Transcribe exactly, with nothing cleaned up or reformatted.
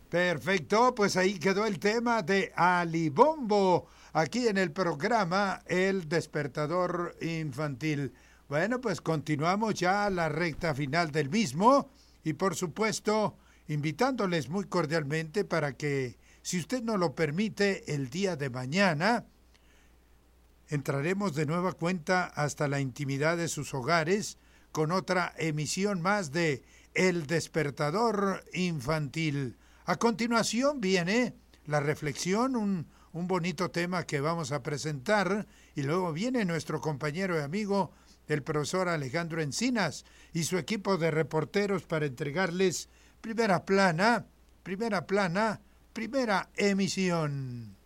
Perfecto, pues ahí quedó el tema de Alibombo, aquí en el programa El Despertador Infantil. Bueno, pues continuamos ya a la recta final del mismo y por supuesto invitándoles muy cordialmente para que, si usted nos lo permite, el día de mañana entraremos de nueva cuenta hasta la intimidad de sus hogares con otra emisión más de El Despertador Infantil. A continuación viene la reflexión, un, un bonito tema que vamos a presentar, y luego viene nuestro compañero y amigo, el profesor Alejandro Encinas, y su equipo de reporteros para entregarles primera plana, primera plana, primera emisión.